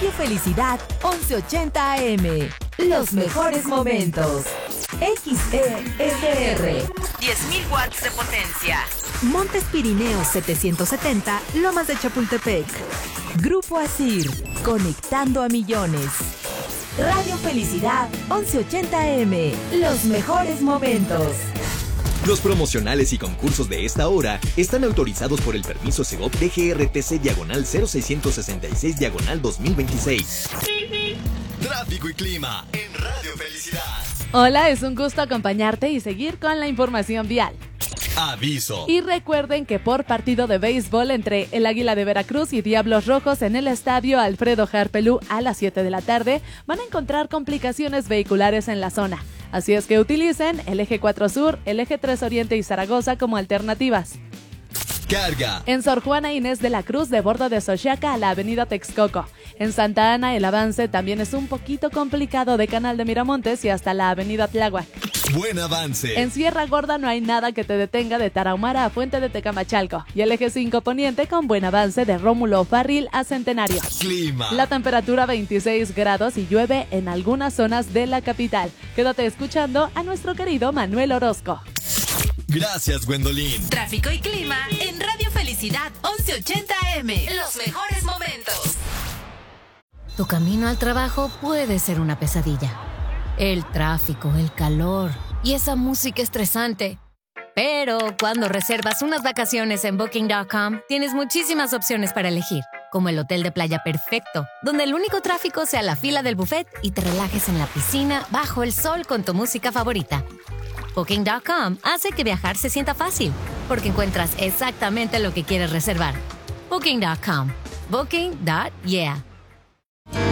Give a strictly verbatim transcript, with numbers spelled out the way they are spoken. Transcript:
Radio Felicidad once ochenta A M. Los mejores momentos. X E S R. diez mil watts de potencia. Montes Pirineos setecientos setenta, Lomas de Chapultepec. Grupo Asir, conectando a millones. Radio Felicidad once ochenta A M. Los mejores momentos. Los promocionales y concursos de esta hora están autorizados por el permiso Segov D G R T C diagonal cero seiscientos sesenta y seis diagonal dos mil veintiséis. Tráfico y clima en Radio Felicidad. Hola, es un gusto acompañarte y seguir con la información vial. Aviso. Y recuerden que por partido de béisbol entre el Águila de Veracruz y Diablos Rojos en el estadio Alfredo Harpelú a las siete de la tarde van a encontrar complicaciones vehiculares en la zona. Así es que utilicen el eje cuatro Sur, el eje tres Oriente y Zaragoza como alternativas. Carga. En Sor Juana Inés de la Cruz, de bordo de Xochiaca a la avenida Texcoco. En Santa Ana el avance también es un poquito complicado de Canal de Miramontes y hasta la avenida Tláhuac. Buen avance. En Sierra Gorda no hay nada que te detenga de Tarahumara a Fuente de Tecamachalco. Y el eje cinco Poniente con buen avance de Rómulo Farril a Centenario. Clima. La temperatura veintiséis grados y llueve en algunas zonas de la capital. Quédate escuchando a nuestro querido Manuel Orozco. Gracias, Gwendolyn. Tráfico y clima en Radio Felicidad once ochenta A M. Los mejores momentos. Tu camino al trabajo puede ser una pesadilla. El tráfico, el calor y esa música estresante. Pero cuando reservas unas vacaciones en Booking punto com, tienes muchísimas opciones para elegir, como el hotel de playa perfecto, donde el único tráfico sea la fila del buffet y te relajes en la piscina bajo el sol con tu música favorita. Booking punto com hace que viajar se sienta fácil, porque encuentras exactamente lo que quieres reservar. Booking punto com. Booking. Yeah.